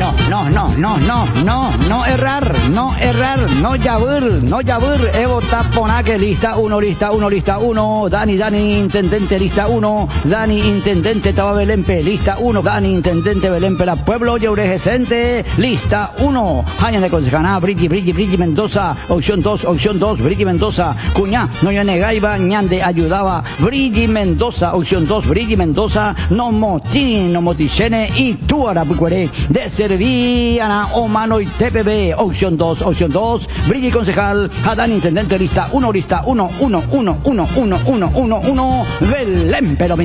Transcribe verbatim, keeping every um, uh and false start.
no, no, no, no, no, no, no errar, no errar, no llavir, no llavir. Evo Taponaque, lista uno, lista uno, lista uno. Dani, Dani, intendente, lista uno. Dani, intendente, Taba Belempe, lista uno. Dani, intendente, Belempe, la pueblo, Yauregesente, lista uno. Jaña de concejana, Brigi, Brigi, Brigi Mendoza, opción dos, opción dos, Brigi Mendoza. Cuñá, no yo negaiba, ñande ayudaba, Brigi Mendoza, opción dos, Brigi Mendoza, no motini, no motichene, y tú arapucuere, de Serviana, o mano y T P B, opción dos, opción dos, Brigi concejal, Adán intendente, lista uno, lista uno, uno, uno, uno, uno, uno, uno, uno, Belén, pero